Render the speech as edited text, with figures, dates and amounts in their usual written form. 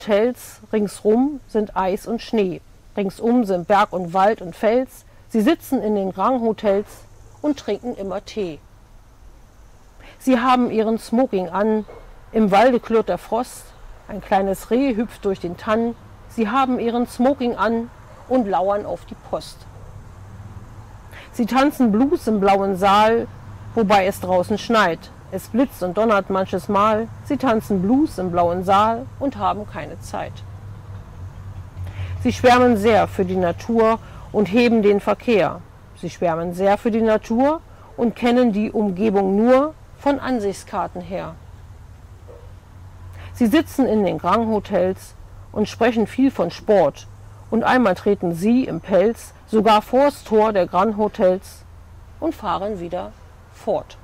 Hotels ringsrum sind Eis und Schnee. Ringsum sind Berg und Wald und Fels. Sie sitzen in den Grand-Hotels und trinken immer Tee. Sie haben ihren Smoking an, im Walde klirrt der Frost, ein kleines Reh hüpft durch den Tann. Sie haben ihren Smoking an und lauern auf die Post. Sie tanzen Blues im blauen Saal, wobei es draußen schneit. Es blitzt und donnert manches Mal. Sie tanzen Blues im blauen Saal und haben keine Zeit. Sie schwärmen sehr für die Natur und heben den Verkehr. Sie schwärmen sehr für die Natur und kennen die Umgebung nur von Ansichtskarten her. Sie sitzen in den Grand-Hotels und sprechen viel von Sport. Und einmal treten sie im Pelz sogar vors Tor der Grand-Hotels und fahren wieder fort.